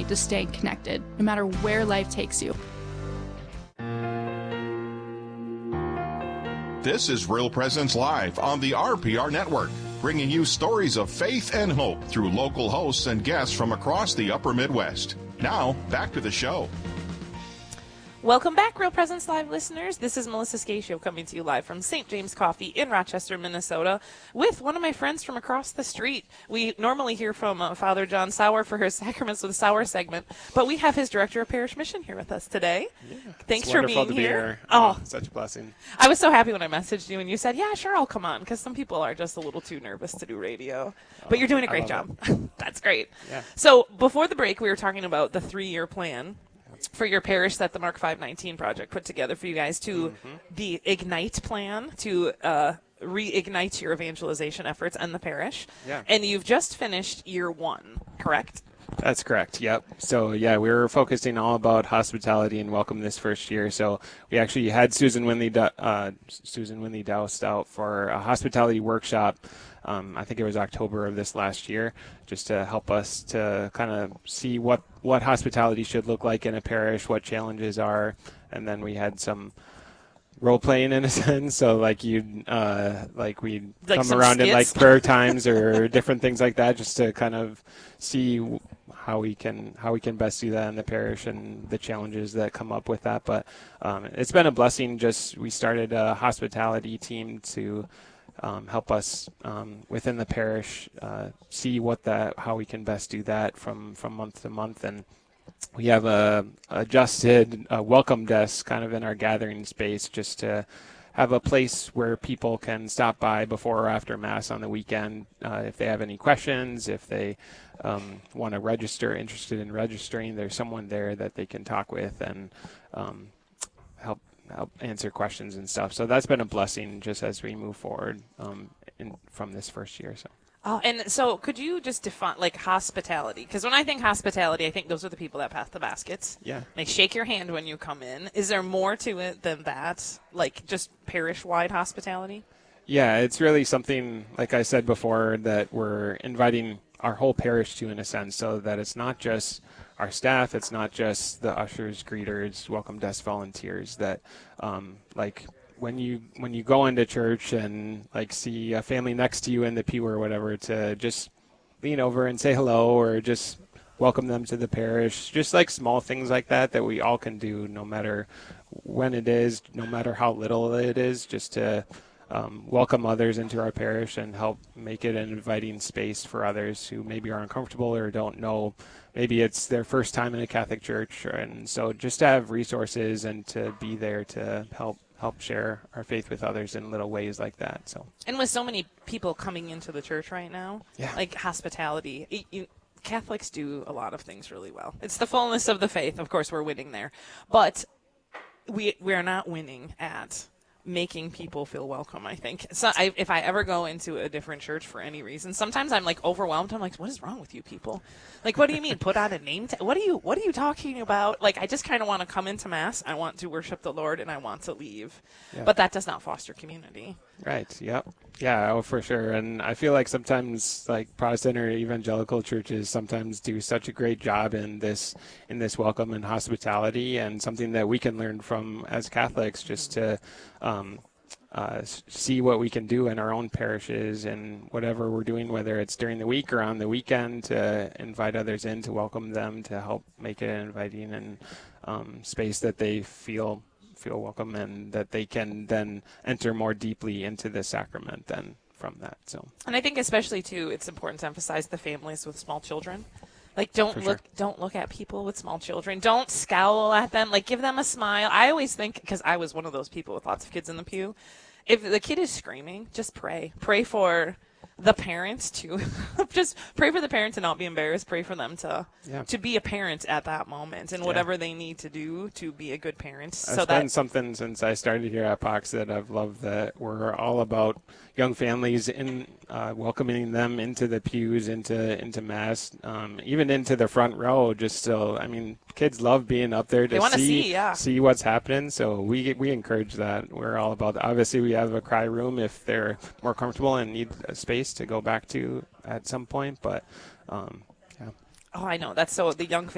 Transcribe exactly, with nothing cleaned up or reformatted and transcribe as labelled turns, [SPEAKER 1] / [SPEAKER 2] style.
[SPEAKER 1] to stay connected, no matter where life takes you.
[SPEAKER 2] This is Real Presence Live on the R P R Network, bringing you stories of faith and hope through local hosts and guests from across the upper Midwest. Now, back to the show.
[SPEAKER 3] Welcome back, Real Presence Live listeners. This is Melissa Scatio coming to you live from Saint James Coffee in Rochester, Minnesota, with one of my friends from across the street. We normally hear from uh, Father John Sauer for his Sacraments with Sauer segment, but we have his Director of Parish Mission here with us today.
[SPEAKER 4] Yeah,
[SPEAKER 3] Thanks
[SPEAKER 4] it's
[SPEAKER 3] for
[SPEAKER 4] wonderful
[SPEAKER 3] being
[SPEAKER 4] to be
[SPEAKER 3] here.
[SPEAKER 4] here.
[SPEAKER 3] Oh,
[SPEAKER 4] Oh, such a blessing.
[SPEAKER 3] I was so happy when I messaged you and you said, yeah, sure, I'll come on, because some people are just a little too nervous to do radio. But
[SPEAKER 4] Oh,
[SPEAKER 3] you're doing a
[SPEAKER 4] I
[SPEAKER 3] great
[SPEAKER 4] love
[SPEAKER 3] job. That's great.
[SPEAKER 4] Yeah.
[SPEAKER 3] So before the break, we were talking about the three-year plan for your parish that the Mark five nineteen Project put together for you guys to
[SPEAKER 4] Mm-hmm.
[SPEAKER 3] the Ignite plan to uh, reignite your evangelization efforts in the parish.
[SPEAKER 4] Yeah.
[SPEAKER 3] And you've just finished year one, correct?
[SPEAKER 4] That's correct. Yep. So yeah, we were focusing all about hospitality and welcome this first year. So we actually had Susan Winley, uh, Susan Winley doused out for a hospitality workshop. Um, I think it was October of this last year, just to help us to kind of see what, what hospitality should look like in a parish, what challenges are, and then we had some role playing in a sense. So like you, uh, like we'd
[SPEAKER 3] Like
[SPEAKER 4] come
[SPEAKER 3] some
[SPEAKER 4] around in like
[SPEAKER 3] skits?
[SPEAKER 4] prayer times or different things like that, just to kind of see how we can how we can best do that in the parish and the challenges that come up with that. But um, it's been a blessing. Just we started a hospitality team to um, help us um, within the parish uh, see what that how we can best do that from from month to month. And we have a adjusted uh, welcome desk kind of in our gathering space, just to have a place where people can stop by before or after Mass on the weekend uh, if they have any questions, if they um, want to register, interested in registering. There's someone there that they can talk with and um, help help answer questions and stuff. So that's been a blessing just as we move forward um, in, from this first year. So.
[SPEAKER 3] Oh, and so could you just define, like, hospitality? Because when I think hospitality, I think those are the people that pass the baskets.
[SPEAKER 4] Yeah.
[SPEAKER 3] They shake your hand when you come in. Is there more to it than that? Like, just parish-wide hospitality?
[SPEAKER 4] Yeah, it's really something, like I said before, that we're inviting our whole parish to, in a sense, so that it's not just our staff, it's not just the ushers, greeters, welcome desk volunteers, that, um, like, when you when you go into church and like see a family next to you in the pew or whatever, to just lean over and say hello or just welcome them to the parish. Just like small things like that that we all can do, no matter when it is, no matter how little it is, just to um, welcome others into our parish and help make it an inviting space for others who maybe are uncomfortable or don't know. Maybe it's their first time in a Catholic church, and so just to have resources and to be there to help help share our faith with others in little ways like that. So,
[SPEAKER 3] And with so many people coming into the church right now,
[SPEAKER 4] yeah.
[SPEAKER 3] like hospitality, it, you, Catholics do a lot of things really well. It's the fullness of the faith. Of course, we're winning there. But we we're not winning at making people feel welcome, I think. So I, if I ever go into a different church for any reason, sometimes I'm like overwhelmed. I'm like, what is wrong with you people? Like, what do you mean? Put out a name tag? What are you, what are you talking about? Like, I just kind of want to come into Mass. I want to worship the Lord and I want to leave.
[SPEAKER 4] Yeah.
[SPEAKER 3] But that does not foster community.
[SPEAKER 4] Right. Yep. Yeah. Oh, for sure. And I feel like sometimes, like Protestant or evangelical churches, sometimes do such a great job in this in this welcome and hospitality, and something that we can learn from as Catholics, just to um, uh, see what we can do in our own parishes and whatever we're doing, whether it's during the week or on the weekend, to invite others in, to welcome them, to help make it an inviting and um, space that they feel. feel welcome and that they can then enter more deeply into the sacrament than from that. So,
[SPEAKER 3] and I think especially too, it's important to emphasize the families with small children. Like, don't
[SPEAKER 4] For
[SPEAKER 3] look,
[SPEAKER 4] sure.
[SPEAKER 3] don't look at people with small children. Don't scowl at them. Like, give them a smile. I always think, because I was one of those people with lots of kids in the pew, if the kid is screaming, just pray. Pray for the parents to just pray for the parents to not be embarrassed. Pray for them to
[SPEAKER 4] Yeah.
[SPEAKER 3] to be a parent at that moment and
[SPEAKER 4] Yeah.
[SPEAKER 3] whatever they need to do to be a good parent.
[SPEAKER 4] It's
[SPEAKER 3] So
[SPEAKER 4] been
[SPEAKER 3] that
[SPEAKER 4] something since I started here at Pox that I've loved, that we're all about young families in uh, welcoming them into the pews, into into Mass, um, even into the front row. Just so, I mean, kids love being up there to
[SPEAKER 3] They wanna
[SPEAKER 4] see
[SPEAKER 3] see, yeah.
[SPEAKER 4] see what's happening. So we we encourage that. We're all about that. Obviously, we have a cry room if they're more comfortable and need a space to go back to at some point. But um, yeah.
[SPEAKER 3] oh, I know that's so the young